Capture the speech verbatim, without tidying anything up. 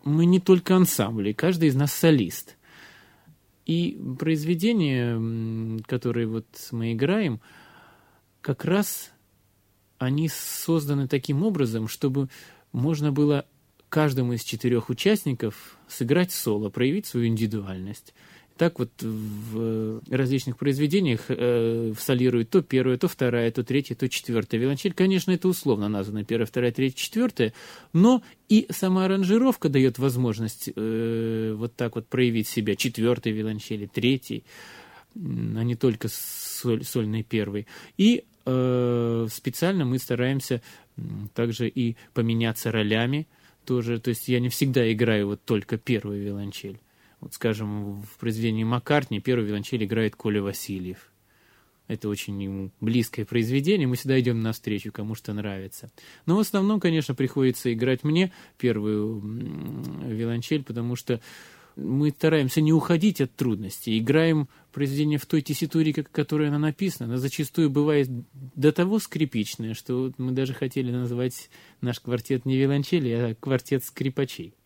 мы не только ансамбль, и каждый из нас солист. И произведения, которые вот мы играем, как раз они созданы таким образом, чтобы можно было каждому из четырех участников сыграть соло, проявить свою индивидуальность. Так вот в различных произведениях э, солирует то первая, то вторая, то третья, то четвертая виолончель. Конечно, это условно названо первая, вторая, третья, четвертая, но и сама аранжировка дает возможность э, вот так вот проявить себя четвертой виолончели, третьей, а не только соль, сольной первой. И э, специально мы стараемся также и поменяться ролями тоже. То есть я не всегда играю вот только первую виолончель. Вот, скажем, в произведении Маккартни первую виолончель играет Коля Васильев. Это очень ему близкое произведение, мы всегда идем навстречу, кому что нравится. Но в основном, конечно, приходится играть мне первую виолончель, потому что мы стараемся не уходить от трудностей. Играем произведение в той тесситуре, в которой оно написано. Она зачастую бывает до того скрипичная, что мы даже хотели назвать наш квартет не виолончели, а квартет скрипачей.